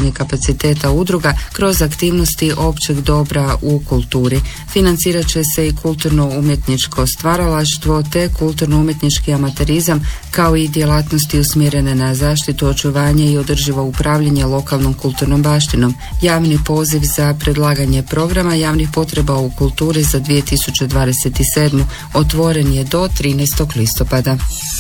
jačanje kapaciteta udruga kroz aktivnosti općeg dobra u kulturi. Financirat će se i kulturno-umjetničko stvaralaštvo te kulturno-umjetnički amaterizam kao i djelatnosti usmjerene na zaštitu, očuvanje i održivo upravljanje lokalnom kulturnom baštinom. Javni poziv za predlaganje programa javnih potreba u kulturi za 2027. otvoren je do 13. listopada.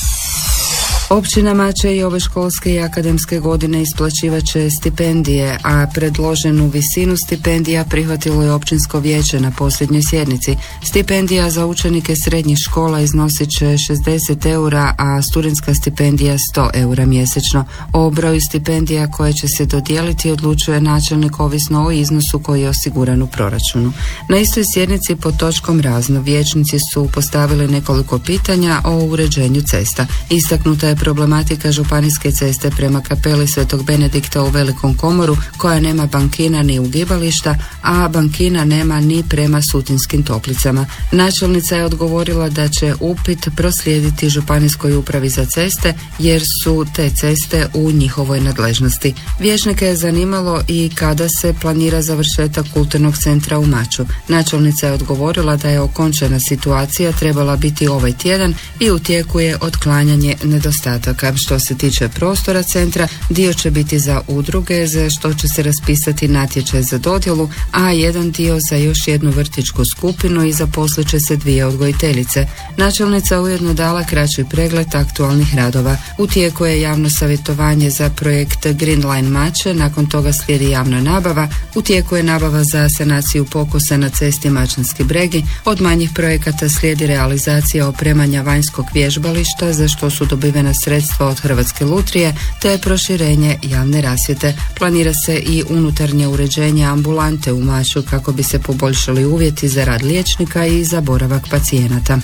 Općinama će i ove školske i akademske godine isplaćivat će stipendije, a predloženu visinu stipendija prihvatilo je općinsko vijeće na posljednjoj sjednici. Stipendija za učenike srednjih škola iznosit će 60 eura, a studentska stipendija 100 eura mjesečno. O broju stipendija koje će se dodijeliti odlučuje načelnik ovisno o iznosu koji je osiguran u proračunu. Na istoj sjednici pod točkom razno vijećnici su postavili nekoliko pitanja o uređenju cesta. Istaknuta je problematika županijske ceste prema kapeli Svetog Benedikta u Velikom Komoru koja nema bankina ni ugibališta, a bankina nema ni prema Sutinskim Toplicama. Načelnica je odgovorila da će upit proslijediti županijskoj upravi za ceste jer su te ceste u njihovoj nadležnosti. Vijećnike je zanimalo i kada se planira završetak kulturnog centra u Maču. Načelnica je odgovorila da je okončana situacija trebala biti ovaj tjedan i u tijeku je otklanjanje nedostataka. Što se tiče prostora centra, dio će biti za udruge, za što će se raspisati natječaj za dodjelu, a jedan dio za još jednu vrtićku skupinu i zaposlit će se 2 odgojiteljice. Načelnica ujedno dala kraći pregled aktualnih radova. U tijeku je javno savjetovanje za projekt Green Line Mače, nakon toga slijedi javna nabava. U tijeku je nabava za sanaciju pokosa na cesti Mačanski Bregi. Od manjih projekata slijedi realizacija opremanja vanjskog vježbališta, za što su dobivena sredstva od Hrvatske lutrije, te proširenje javne rasvjete. Planira se i unutarnje uređenje ambulante u Maču kako bi se poboljšali uvjeti za rad liječnika i za boravak pacijenata.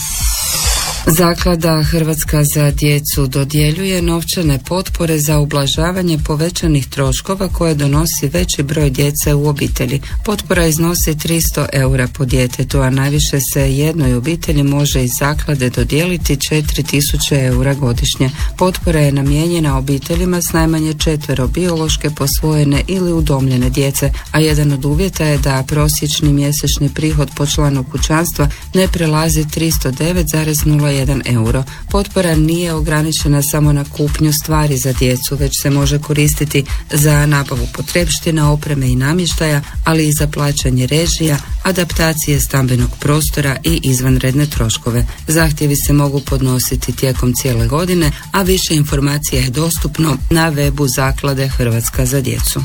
Zaklada Hrvatska za djecu dodjeljuje novčane potpore za ublažavanje povećanih troškova koje donosi veći broj djece u obitelji. Potpora iznosi 300 eura po djetetu, a najviše se jednoj obitelji može iz zaklade dodijeliti 4000 eura godišnje. Potpora je namijenjena obiteljima s najmanje 4 biološke, posvojene ili udomljene djece, a jedan od uvjeta je da prosječni mjesečni prihod po članu kućanstva ne prelazi 309,01 euro. Potpora nije ograničena samo na kupnju stvari za djecu, već se može koristiti za nabavu potrepština, opreme i namještaja, ali i za plaćanje režija, adaptacije stambenog prostora i izvanredne troškove. Zahtjevi se mogu podnositi tijekom cijele godine, a više informacija je dostupno na webu Zaklade Hrvatska za djecu.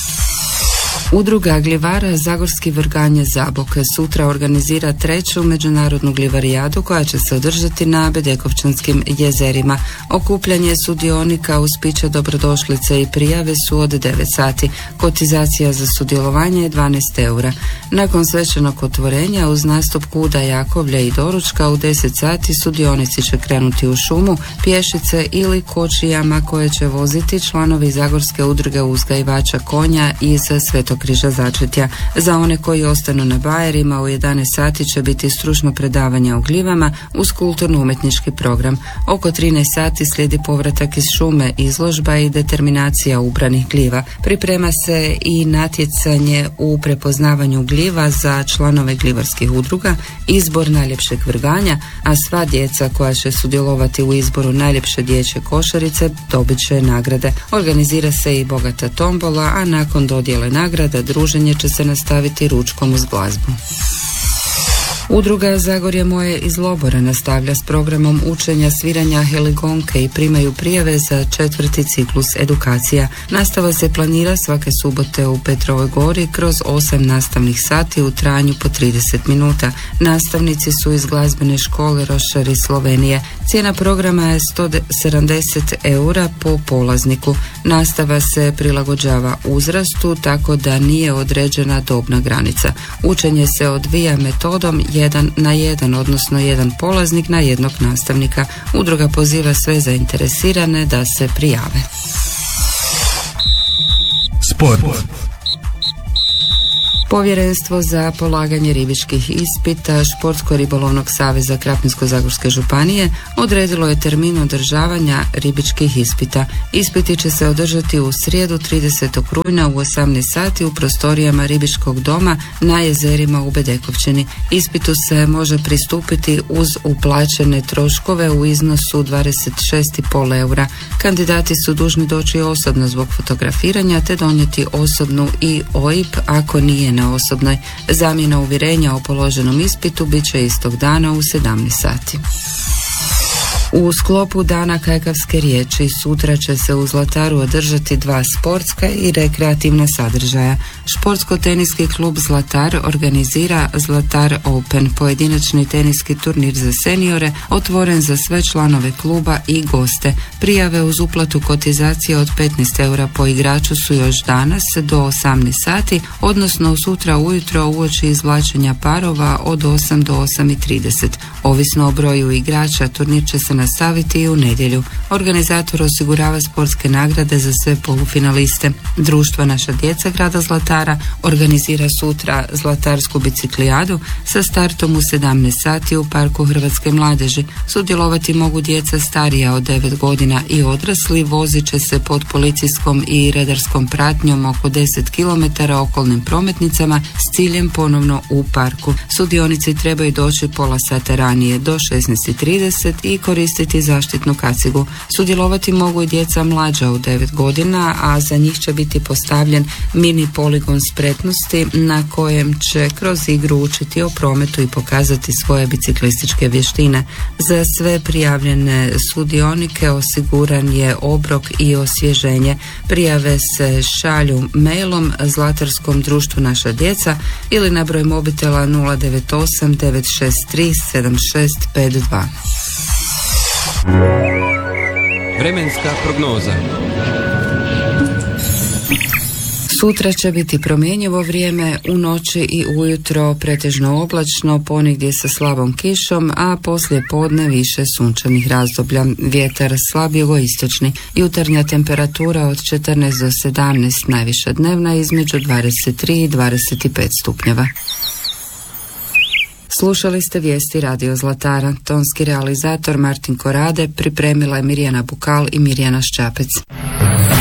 Udruga glivara Zagorski Vrganje Zabok sutra organizira 3. međunarodnu glivarijadu koja će se održati na Bedekovčanskim jezerima. Okupljanje sudionika uz piće dobrodošlice i prijave su od 9 sati. Kotizacija za sudjelovanje je 12 eura. Nakon svečanog otvorenja uz nastup kuda, jakovlja i doručka u 10 sati sudionici će krenuti u šumu, pješice ili kočijama koje će voziti članovi Zagorske udruge uzgajivača konja iz Svetog Križa Začetja. Za one koji ostanu na bajerima u 11 sati će biti stručno predavanje o glivama uz kulturno-umjetnički program. Oko 13 sati slijedi povratak iz šume, izložba i determinacija ubranih gljiva. Priprema se i natjecanje u prepoznavanju gljiva za članove glivarskih udruga, izbor najljepšeg vrganja, a sva djeca koja će sudjelovati u izboru najljepše dječje košarice dobit će nagrade. Organizira se i bogata tombola, a nakon dodjele nagrada druženje će se nastaviti ručkom uz glazbu. Udruga Zagorje moje iz Lobora nastavlja s programom učenja sviranja heligonke i primaju prijave za 4. ciklus edukacija. Nastava se planira svake subote u Petrovoj Gori kroz 8 nastavnih sati u trajanju po 30 minuta. Nastavnici su iz glazbene škole Rošar iz Slovenije. Cijena programa je 170 eura po polazniku. Nastava se prilagođava uzrastu tako da nije određena dobna granica. Učenje se odvija metodom 1 na 1, odnosno jedan polaznik na jednog nastavnika. Udruga poziva sve zainteresirane da se prijave. Sport. Povjerenstvo za polaganje ribičkih ispita Športsko-ribolovnog saveza Krapinsko-zagorske županije odredilo je termin održavanja ribičkih ispita. Ispiti će se održati u srijedu 30. rujna u 18 sati u prostorijama ribičkog doma na jezerima u Bedekovčini. Ispitu se može pristupiti uz uplaćene troškove u iznosu 26,5 eura. Kandidati su dužni doći osobno zbog fotografiranja te donijeti osobnu i OIB ako nije na osobnoj. Zamjena uvjerenja o položenom ispitu bit će istog dana u 17 sati. U sklopu Dana kajkavske riječi sutra će se u Zlataru održati 2 sportska i rekreativna sadržaja. Športsko-teniski klub Zlatar organizira Zlatar Open, pojedinačni teniski turnir za seniore, otvoren za sve članove kluba i goste. Prijave uz uplatu kotizacije od 15 eura po igraču su još danas do 18 sati, odnosno sutra ujutro uoči izvlačenja parova od 8 do 8:30. Ovisno o broju igrača, turnir će se nastaviti i u nedjelju. Organizator osigurava sportske nagrade za sve polufinaliste. Društvo Naša djeca grada Zlatara organizira sutra Zlatarsku biciklijadu sa startom u 17 sati u Parku Hrvatske mladeži. Sudjelovati mogu djeca starija od 9 godina i odrasli. Vozit će se pod policijskom i redarskom pratnjom oko 10 km okolnim prometnicama s ciljem ponovno u parku. Sudionici trebaju doći pola sata ranije do 16:30 i koristiti zaštitnu kacigu. Sudjelovati mogu i djeca mlađa od 9 godina, a za njih će biti postavljen mini poligon spretnosti na kojem će kroz igru učiti o prometu i pokazati svoje biciklističke vještine. Za sve prijavljene sudionike osiguran je obrok i osvježenje. Prijave se šalju mailom Zlatarskom društvu Naša djeca ili na broj mobitela 098 963 7652. Vremenska prognoza. Sutra će biti promjenjivo vrijeme, u noći i ujutro pretežno oblačno, ponegdje sa slabom kišom, a poslije podne više sunčanih razdoblja. Vjetar slab jugoistočni. Jutarnja temperatura od 14 do 17, najviša dnevna između 23 i 25 stupnjeva. Slušali ste vijesti Radio Zlatara. Tonski realizator Martin Korade, pripremila je Mirjana Bukal i Mirjana Ščapec.